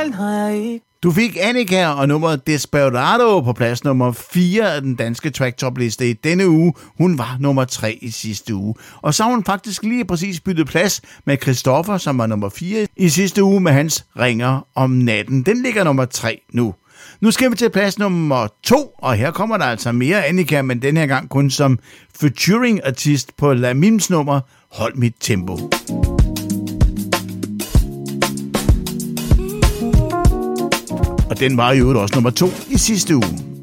den har jeg ikke. Du fik Annika og nummeret Desperado på plads nummer 4 af den danske track-top-liste i denne uge. Hun var nummer 3 i sidste uge. Og så har hun faktisk lige præcis byttet plads med Christoffer, som var nummer 4 i sidste uge med hans Ringer om natten. Den ligger nummer 3 nu. Nu skal vi til plads nummer 2, og her kommer der altså mere Annika, men den her gang kun som featuring-artist på Lamims nummer Hold mit tempo. Og den var jo også nummer 2 i sidste uge.